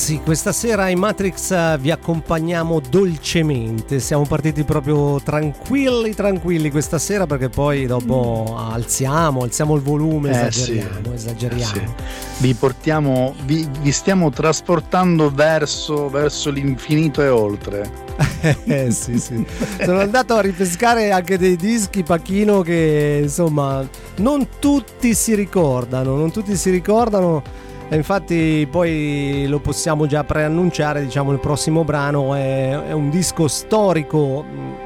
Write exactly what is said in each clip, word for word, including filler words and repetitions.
sì, questa sera in Matrix vi accompagniamo dolcemente. Siamo partiti proprio tranquilli, tranquilli questa sera, perché poi dopo alziamo, alziamo il volume, eh, esageriamo, sì. esageriamo. Eh, sì. Vi portiamo, vi, vi stiamo trasportando verso, verso l'infinito e oltre. eh sì, sì. Sono andato a ripescare anche dei dischi, Pachino, che insomma non tutti si ricordano, non tutti si ricordano. E infatti poi lo possiamo già preannunciare, diciamo il prossimo brano è, è un disco storico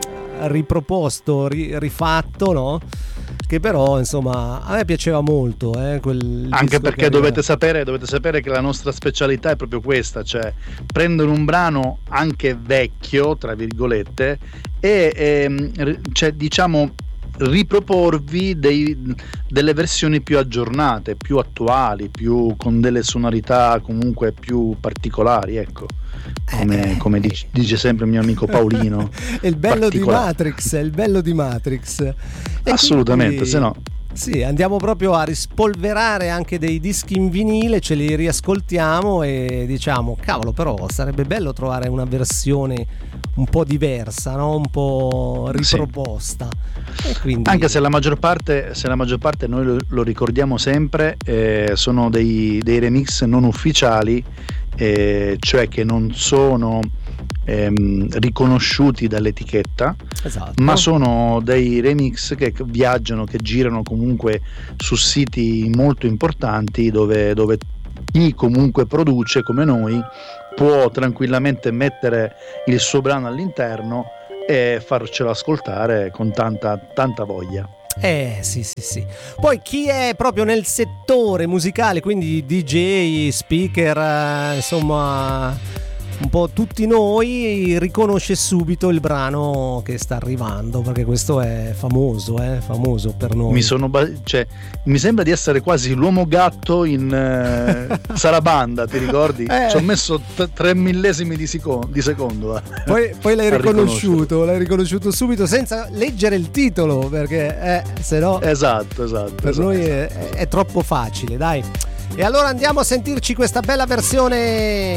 riproposto, ri, rifatto, no? Che però insomma a me piaceva molto, eh, quel anche perché arriva... dovete sapere dovete sapere che la nostra specialità è proprio questa, cioè prendere un brano anche vecchio tra virgolette e, e cioè, diciamo riproporvi dei, delle versioni più aggiornate, più attuali, più con delle sonorità comunque più particolari, ecco, come, eh, come dice, dice sempre il mio amico Paolino. È il bello di Matrix, è il bello di Matrix. E assolutamente, quindi... se no sì, andiamo proprio a rispolverare anche dei dischi in vinile, ce li riascoltiamo e diciamo, cavolo, però sarebbe bello trovare una versione un po' diversa, no? Un po' riproposta. Sì. E quindi... anche se la maggior parte, se la maggior parte noi lo, lo ricordiamo sempre, eh, sono dei, dei remix non ufficiali, eh, cioè che non sono ehm, riconosciuti dall'etichetta, esatto. Ma sono dei remix che viaggiano, che girano comunque su siti molto importanti dove, dove chi comunque produce come noi può tranquillamente mettere il suo brano all'interno e farcelo ascoltare con tanta tanta voglia. Eh sì sì sì. Poi chi è proprio nel settore musicale, quindi D J, speaker, eh, insomma un po' tutti noi, riconosce subito il brano che sta arrivando, perché questo è famoso, eh, famoso per noi. Mi sono ba- cioè, mi sembra di essere quasi l'uomo gatto in eh, Sarabanda, ti ricordi? Eh. Ci ho messo t- tre millesimi di, secondo, di secondo. Poi, poi l'hai riconosciuto, l'hai riconosciuto subito senza leggere il titolo, perché eh, se no esatto, esatto, per esatto, noi esatto. È, è troppo facile, dai. E allora andiamo a sentirci questa bella versione